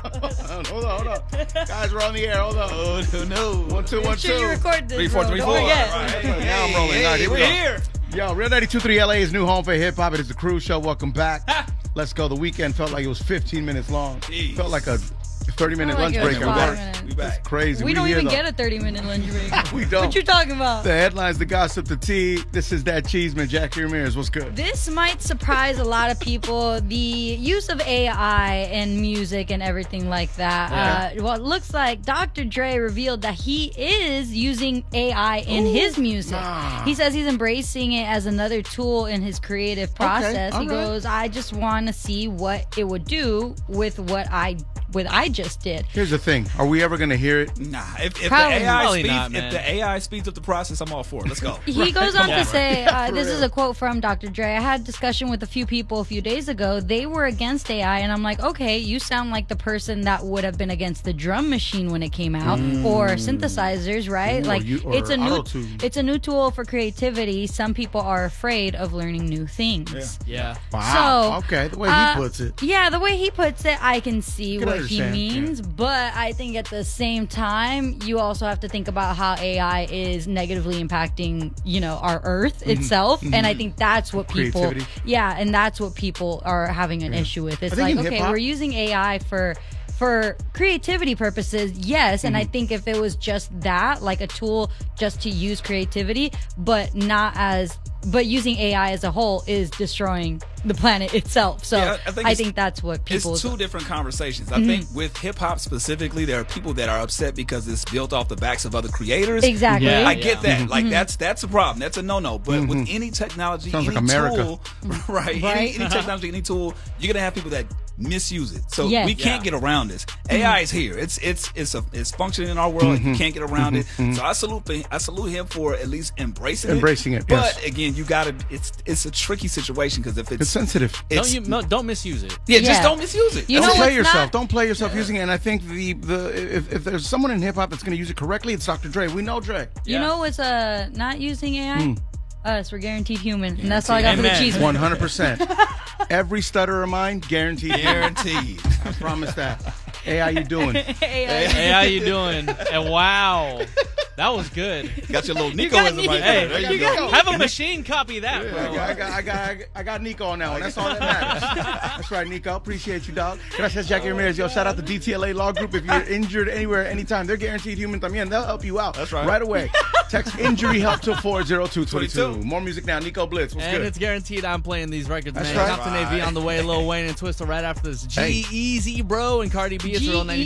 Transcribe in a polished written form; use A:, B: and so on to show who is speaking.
A: Hold on. Guys, we're on the air. Hold on.
B: Oh, no.
A: 1 2 1 2.
C: Make sure you record this.
B: 3 4 3 4.
C: Don't forget.
A: Right. Now I'm rolling. All right, here we
B: we're
A: go.
B: here.
A: Yo, Real 92.3 LA is new home for hip hop. It is the Cruise Show. Welcome back. Let's go. The weekend felt like it was 15 minutes long.
B: Jeez.
A: Felt like a 30-minute
C: Felt like
A: lunch
C: it
A: break
C: was
A: at
C: 5
A: work.
C: minutes.
B: We back.
A: Crazy.
C: We don't
A: here,
C: even
A: though.
C: get a 30-minute lunch break.
A: We don't.
C: What you talking about?
A: The headlines, the gossip, the tea. This is That Cheeseman. Jackie Ramirez, what's good?
C: This might surprise a lot of people. The use of AI in music and everything like that. Well, it looks like Dr. Dre revealed that he is using AI in his music.
A: Nah.
C: He says he's embracing it as another tool in his creative process.
A: all
C: He
A: right.
C: goes, I just want to see what it would do with what I just did.
A: Here's the thing. Are we ever going to hear it?
B: Nah, if the
C: Probably
B: AI
D: Probably
B: speeds,
D: not, man.
B: if the AI speeds up the process, I'm all for it. Let's go.
C: He goes on to say,
A: For
C: this
A: real.
C: is a quote from Dr. Dre. I had a discussion with a few people a few days ago. They were against AI, and I'm like, okay, you sound like the person that would have been against the drum machine when it came out, or synthesizers, right?
A: Or
C: Like
A: or
C: it's a new tool for creativity. Some people are afraid of learning new things.
D: Yeah.
A: Wow.
C: So,
A: Okay, the way he puts it.
C: Yeah, the way he puts it, I can see
A: Can
C: what he
A: understand,
C: means. But I think at the same time, you also have to think about how AI is negatively impacting, our Earth itself. And I think that's what people,
A: Creativity.
C: and that's what people are having an issue with. It's
A: I think
C: like,
A: in
C: okay,
A: hip-hop-
C: we're using AI for creativity purposes, yes, and I think if it was just that, like a tool just to use creativity, but using AI as a whole is destroying the planet itself. So
B: Yeah,
C: I think that's what people.
B: It's two different conversations. I think with hip hop specifically, there are people that are upset because it's built off the backs of other creators.
C: Exactly.
D: Yeah.
B: I get that. Like that's a problem. That's a no-no. But with any technology,
A: Sounds
B: any
A: like America.
B: tool, right?
C: Right.
B: Any technology, any tool, you're gonna have people that misuse it. So
C: Yes.
B: we can't get around this. AI is here. It's functioning in our world. You can't get around it. So I salute him for at least embracing
A: it,
B: But
A: yes.
B: again, you gotta. It's a tricky situation because if
A: It's sensitive.
D: Don't misuse it.
B: yeah, just
C: Yeah.
B: don't misuse it.
C: You
B: That's
C: know
B: it.
A: Don't play
C: what's
A: yourself.
C: not-
A: Don't play yourself using it. And I think if there's someone in hip hop that's going to use it correctly, it's Dr. Dre. We know Dre.
C: You know what's not using AI?
A: Hmm.
C: Us, we're guaranteed human, and that's all I got for the
D: Amen.
C: cheese.
A: 100%. Every stutter of mine, guaranteed.
B: Guaranteed.
A: I promise that. Hey, how you doing?
C: AI.
D: Hey, how you doing? And wow, that was good.
B: Got your little
C: got
B: Nico-ism right
D: Hey,
B: there. There
A: you go.
D: have a machine copy that, bro.
A: I got Nico on that one. That's all that matters. That's right, Nico. Appreciate you, dog. Gracias, Jackie Ramirez. Yo, shout out to DTLA Law Group. If you're injured anywhere, anytime, they're guaranteed human también. They'll help you out.
B: That's right.
A: Right away. Text injury help to 40222. More music now. Nico Blitz. What's
D: And
A: good?
D: it's guaranteed I'm playing these records,
A: That's
D: man.
A: right.
D: Compton AV on the way, Lil Wayne and Twista right after this.
A: Hey.
D: G-Eazy, bro, and Cardi B. It's Real 92.3